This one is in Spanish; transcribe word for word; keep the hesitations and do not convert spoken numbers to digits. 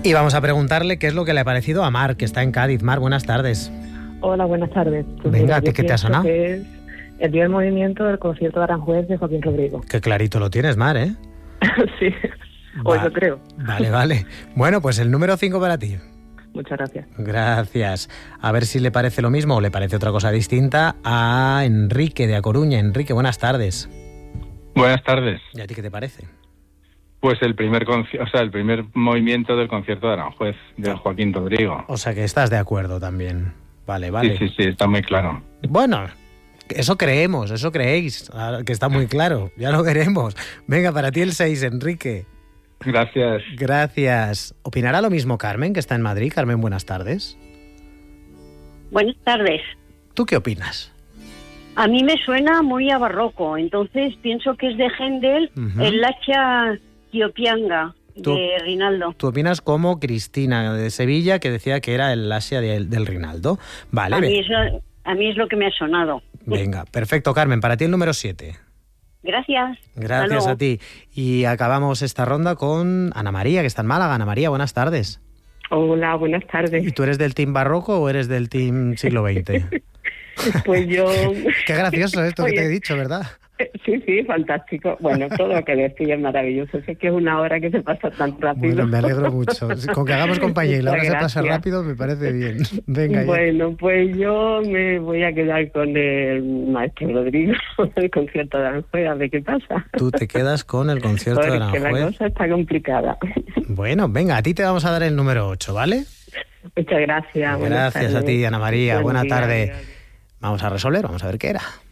Y vamos a preguntarle qué es lo que le ha parecido a Mar, que está en Cádiz. Mar, buenas tardes. Hola, buenas tardes. Pues Venga, mira, ¿a ti qué te ha sonado? Que es el día del movimiento del concierto de Aranjuez de Joaquín Rodrigo. Qué clarito lo tienes, Mar, ¿eh? Sí, o Va- eso creo. Vale, vale. Bueno, pues el número cinco para ti. Muchas gracias. Gracias. A ver si le parece lo mismo o le parece otra cosa distinta a Enrique de A Coruña. Enrique, buenas tardes. Buenas tardes. ¿Y a ti qué te parece? Pues el primer conci- o sea, el primer movimiento del concierto de Aranjuez, de Joaquín Rodrigo. O sea que estás de acuerdo también. Vale, vale. Sí, sí, sí, está muy claro. Bueno, eso creemos, eso creéis, ah, que está muy claro. Ya lo veremos. Venga, para ti el seis, Enrique. Gracias. Gracias. ¿Opinará lo mismo Carmen, que está en Madrid? Carmen, buenas tardes. Buenas tardes. ¿Tú qué opinas? A mí me suena muy a barroco, entonces pienso que es de Händel, Ujú. el Lacha Tiopianga Tú- de Rinaldo. Tú opinas como Cristina de Sevilla, que decía que era el Asia del, del Rinaldo. Vale, A mí, ve- eso, a mí es lo que me ha sonado. venga, perfecto, Carmen. Para ti el número siete. Gracias. Hasta Gracias luego. a ti. Y acabamos esta ronda con Ana María, que está en Málaga. Ana María, buenas tardes. Hola, buenas ¿Y tardes. tú eres del team barroco o eres del team siglo veinte? Pues yo... Qué gracioso esto que Oye, te he dicho, ¿verdad? Sí, sí, fantástico. Bueno, todo lo que decís es maravilloso. Sé que es una hora que se pasa tan rápido. Bueno, me alegro mucho. Con que hagamos compañía y la hora se Muchas pasa gracias. rápido, me parece bien. Venga, ya. Bueno, pues yo me voy a quedar con el maestro Rodrigo, el concierto de Aranjuez, a ver qué pasa. Tú te quedas con el concierto de Porque la Aranjuez. cosa está complicada. Bueno, venga, a ti te vamos a dar el número ocho, ¿vale? Muchas gracias. buenas Gracias a tardes. ti, Ana María. Buen Buena día, tarde. adiós. Vamos a resolver, vamos a ver qué era.